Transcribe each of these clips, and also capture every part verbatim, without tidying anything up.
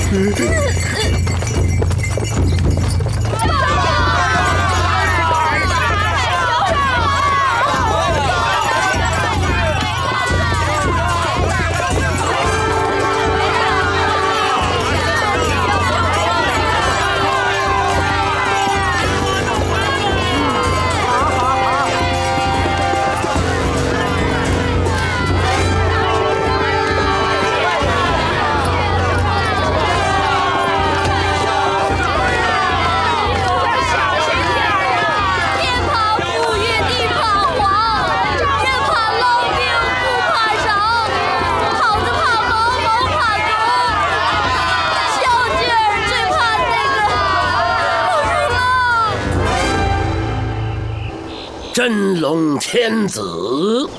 真龙天子，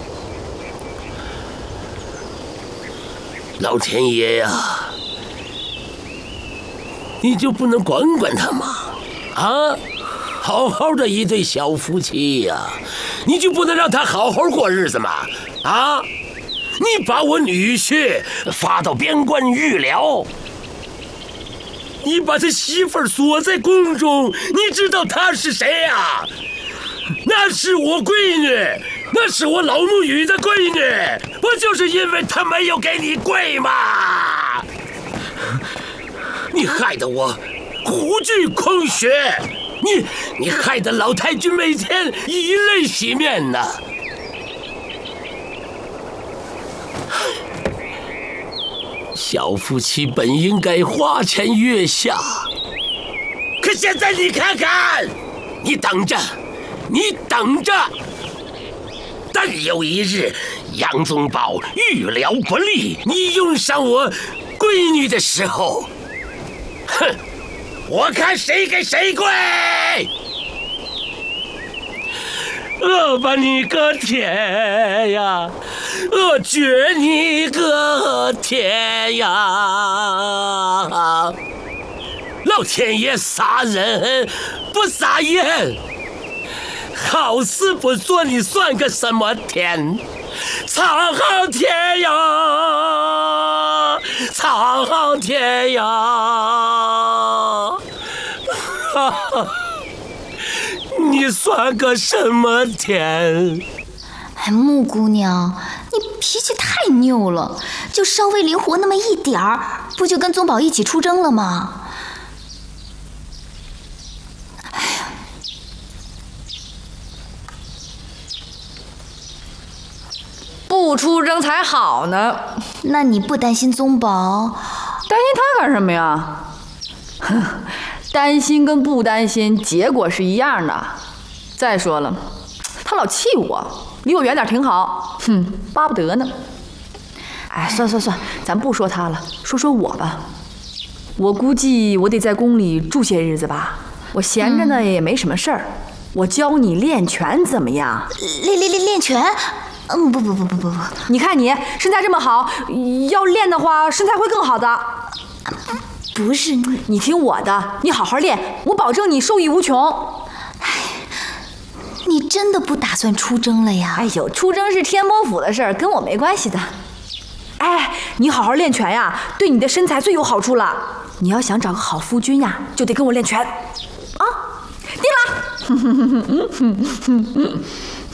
老天爷呀、啊，你就不能管管他吗？啊，好好的一对小夫妻呀、啊，你就不能让他好好过日子吗？啊，你把我女婿发到边关狱了，你把他媳妇儿锁在宫中，你知道他是谁呀、啊？那是我闺女，那是我老母语的闺女，不就是因为她没有给你跪吗？你害得我虎踞空穴，你你害得老太君每天以泪洗面呐！小夫妻本应该花前月下，可现在你看看，你等着。你等着，但有一日，杨宗保预料不利，你用上我闺女的时候，哼，我看谁给谁跪！我把你个天呀，我绝你个天呀！老天爷杀人不杀眼。好事不做，你算个什么天？苍苍天呀，苍苍天呀！你算个什么天？ 哎，木姑娘，你脾气太拗了，就稍微灵活那么一点儿，不就跟宗保一起出征了吗？ 不出征才好呢。 那你不担心宗保？ 担心他干什么呀？哼，担心跟不担心结果是一样的。再说了，他老气我，离我远点挺好。哼，巴不得呢。哎，算算算，咱不说他了，说说我吧。我估计我得在宫里住些日子吧。我闲着呢、嗯、也没什么事儿，我教你练拳怎么样？ 练练练练拳？嗯，不不不不不不， 你看你身材这么好，要练的话身材会更好的。 不是， 你听我的，你好好练，我保证你受益无穷。 哎，你真的不打算出征了呀？ 哎呦，出征是天波府的事儿，跟我没关系的。哎，你好好练拳呀，对你的身材最有好处了。你要想找个好夫君呀，就得跟我练拳。啊，定了。